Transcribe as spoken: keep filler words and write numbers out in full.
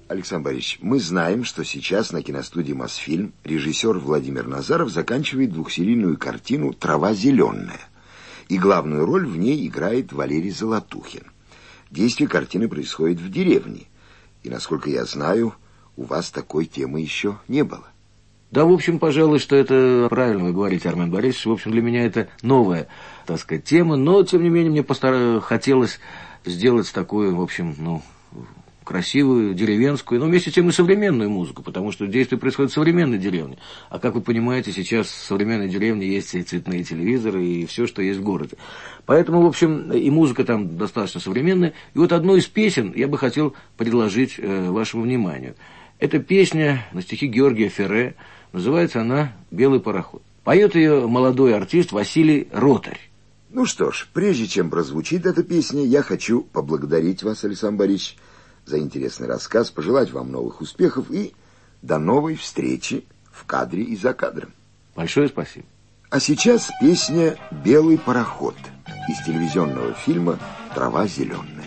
Александр Борисович, мы знаем, что сейчас на киностудии «Мосфильм» режиссер Владимир Назаров заканчивает двухсерийную картину «Трава зеленая». И главную роль в ней играет Валерий Золотухин. Действие картины происходит в деревне. И, насколько я знаю, у вас такой темы еще не было. Да, в общем, пожалуй, что это правильно вы говорите, Армен Борисович. В общем, для меня это новая, так сказать, тема. Но, тем не менее, мне постар... хотелось сделать такую, в общем, ну... красивую, деревенскую, но вместе с тем и современную музыку, потому что действие происходит в современной деревне. А как вы понимаете, сейчас в современной деревне есть и цветные телевизоры, и все, что есть в городе. Поэтому, в общем, и музыка там достаточно современная. И вот одну из песен я бы хотел предложить э, вашему вниманию. Это песня на стихи Георгия Ферре, называется она «Белый пароход». Поет ее молодой артист Василий Ротарь. Ну что ж, прежде чем прозвучит эта песня, я хочу поблагодарить вас, Александр Борисович, за интересный рассказ, пожелать вам новых успехов и до новой встречи в кадре и за кадром. Большое спасибо. А сейчас песня «Белый пароход» из телевизионного фильма «Трава зеленая».